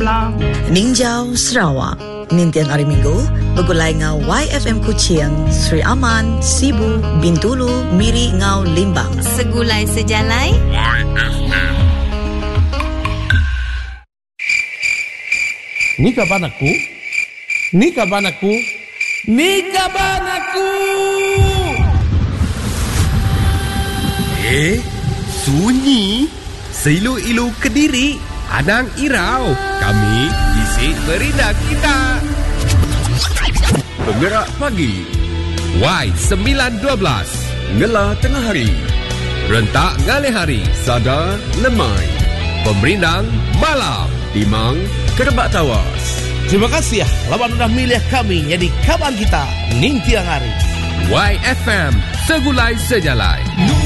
malam. Ninjau Sarawak, Nintian hari Minggu, bergulai ngau YFM Kuching, Sri Aman, Sibu, Bintulu, Miri ngau Limbang. Segulai sejalai YFM. Ni kapan aku? Ni kapan aku? Ni kapan aku? Sunyi. Seilu-ilu Kediri, Anang Irau. Kami isi berita kita. Penggerak pagi Y912 Ngela tengah hari, rentak ngalih hari, Sadar lemai, Pemerindang malam, Timang kerebak tawas. Terima kasih lawan udah milih kami jadi kawan kita Nintiang hari. YFM Segulai Sejalai.